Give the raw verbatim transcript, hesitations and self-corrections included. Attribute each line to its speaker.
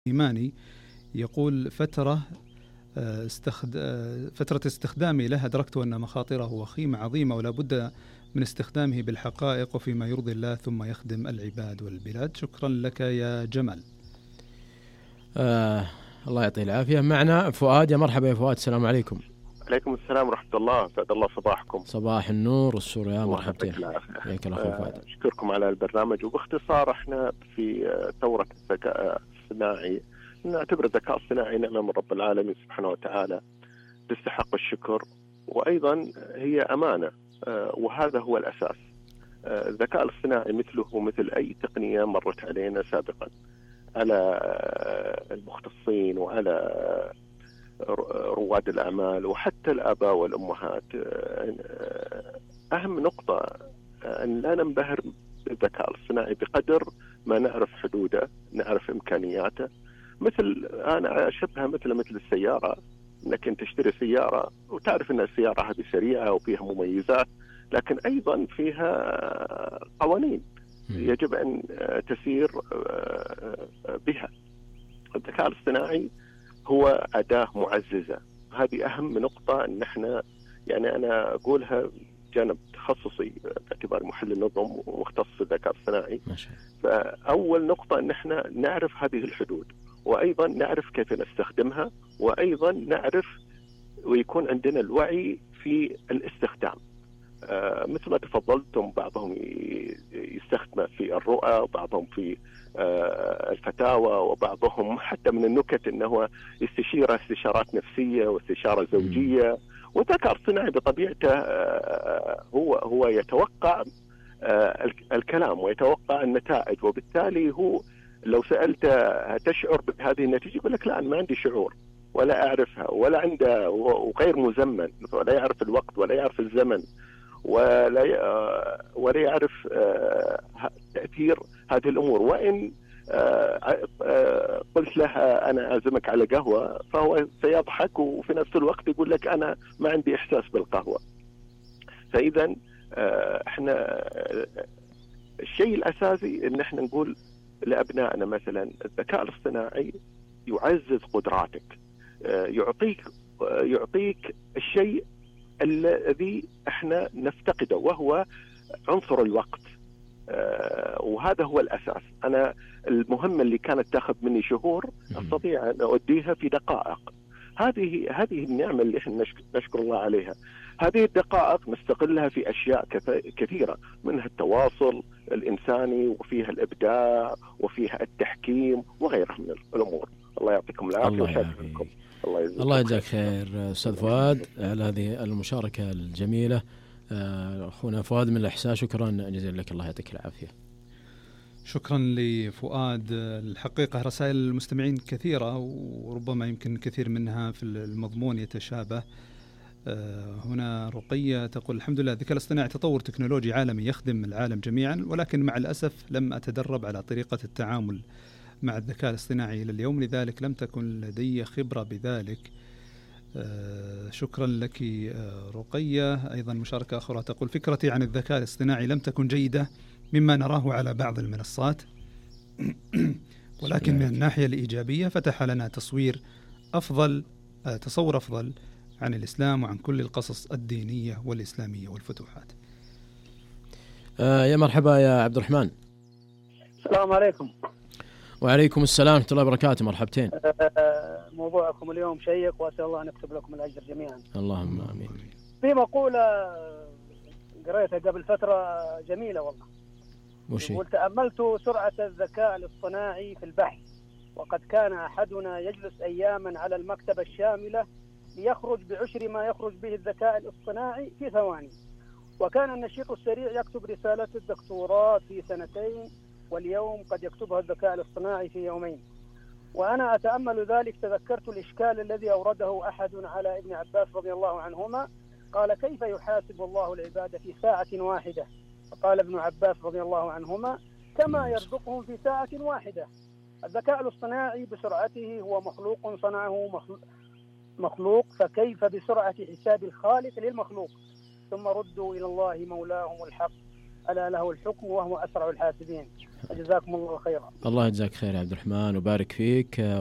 Speaker 1: إيماني يقول فترة استخد... فترة استخدامي له أدركت أن مخاطره وخيمة عظيمة ولا بد من استخدامه بالحقائق وفيما يرضي الله ثم يخدم العباد والبلاد. شكرا لك يا جمال.
Speaker 2: آه الله يعطيه العافية. معنا فؤاد. يا مرحبا يا فؤاد، السلام عليكم.
Speaker 3: عليكم السلام ورحمة الله، سعد الله صباحكم.
Speaker 2: صباح النور والسرور، يا مرحبتين.
Speaker 3: حياك الله أخوي فؤاد. أشكركم على البرنامج. وباختصار احنا في ثورة الذكاء الصناعي نعتبر الذكاء الصناعي نعمة من رب العالمين سبحانه وتعالى تستحق الشكر، وأيضا هي أمانة، وهذا هو الأساس. الذكاء الاصطناعي مثله ومثل أي تقنية مرت علينا سابقا على المختصين وعلى رواد الأعمال وحتى الآباء والأمهات. أهم نقطة أن لا ننبهر بالذكاء الصناعي بقدر ما نعرف حدوده، نعرف إمكانياته. مثل أنا أشبهها مثل مثل السيارة، أنك أنت تشتري سيارة وتعرف أن السيارة هذه سريعة وفيها مميزات، لكن أيضا فيها قوانين يجب أن تسير بها. الذكاء الاصطناعي هو أداة معززة، هذه أهم نقطة. أن احنا يعني أنا أقولها جانب تخصصي باعتبار محلل نظم ومختص في الذكاء الصناعي. فأول نقطة أن احنا نعرف هذه الحدود، وأيضا نعرف كيف نستخدمها، وأيضا نعرف ويكون عندنا الوعي في الاستخدام. آه مثل ما تفضلتم، بعضهم يستخدمه في الرؤى وبعضهم في آه الفتاوى، وبعضهم حتى من النكت أنه يستشير استشارات نفسية واستشارة زوجية. والذكاء الصناعي بطبيعته آه هو هو يتوقع آه الكلام ويتوقع النتائج، وبالتالي هو لو سألته تشعر بهذه النتيجة يقول لك لا، أنا ما عندي شعور ولا أعرفها ولا عنده، وغير مزمن، ولا يعرف الوقت ولا يعرف الزمن ولا ولا يعرف تأثير هذه الأمور. وإن قلت لها أنا أعزمك على قهوة فهو سيضحك وفي نفس الوقت يقول لك أنا ما عندي إحساس بالقهوة. فإذا إحنا الشيء الأساسي إن إحنا نقول لأبنائنا مثلا الذكاء الاصطناعي يعزز قدراتك، يعطيك يعطيك الشيء الذي احنا نفتقده وهو عنصر الوقت، وهذا هو الأساس. أنا المهمة اللي كانت تأخذ مني شهور أستطيع أن أؤديها في دقائق. هذه هذه النعمة اللي احنا نشكر الله عليها. هذه الدقائق نستغلها في أشياء كثيرة، منها التواصل الإنساني وفيها الإبداع وفيها التحكيم وغيرها من الأمور. الله يعطيكم العافية وشكركم.
Speaker 2: الله, الله يجزاك خير أستاذ فؤاد على هذه المشاركة الجميلة. أخونا فؤاد من الإحساء، شكرا جزيلا لك، الله يعطيك العافية.
Speaker 1: شكرا لفؤاد. الحقيقة رسائل المستمعين كثيرة وربما يمكن كثير منها في المضمون يتشابه. هنا رقية تقول الحمد لله الذكاء الاصطناعي تطور تكنولوجي عالمي يخدم العالم جميعا، ولكن مع الأسف لم أتدرب على طريقة التعامل مع الذكاء الاصطناعي إلى اليوم، لذلك لم تكن لدي خبرة بذلك. شكرا لك رقية. أيضا مشاركة أخرى تقول فكرتي عن الذكاء الاصطناعي لم تكن جيدة مما نراه على بعض المنصات، ولكن من الناحية الإيجابية فتح لنا تصوير أفضل تصور أفضل عن الإسلام وعن كل القصص الدينية والإسلامية والفتوحات.
Speaker 2: آه يا مرحبا يا عبد الرحمن.
Speaker 4: السلام عليكم.
Speaker 2: وعليكم السلام ورحمة الله وبركاته. مرحبتين.
Speaker 4: آه موضوعكم اليوم شيق وأسأل الله أن يكتب لكم الأجر جميعا.
Speaker 2: اللهم آمين.
Speaker 4: في مقولة قريتها قبل فترة جميلة والله، يقول تأملت سرعة الذكاء الاصطناعي في البحث، وقد كان أحدنا يجلس أياما على المكتبة الشاملة ليخرج بعشر ما يخرج به الذكاء الاصطناعي في ثواني، وكان النشيط السريع يكتب رسالة الدكتوراه في سنتين، واليوم قد يكتبها الذكاء الاصطناعي في يومين. وأنا أتأمل ذلك تذكرت الإشكال الذي أورده أحد على ابن عباس رضي الله عنهما، قال كيف يحاسب الله العباد في ساعة واحدة؟ فقال ابن عباس رضي الله عنهما كما يرزقهم في ساعة واحدة. الذكاء الاصطناعي بسرعته هو مخلوق صنعه مخلوق، فكيف بسرعة حساب الخالق للمخلوق؟ ثم ردوا إلى الله مولاهم الحق ألا له الحكم وهو أسرع الحاسبين. جزاكم الله خيرا.
Speaker 2: الله يجزاك خير يا عبد الرحمن وبارك فيك.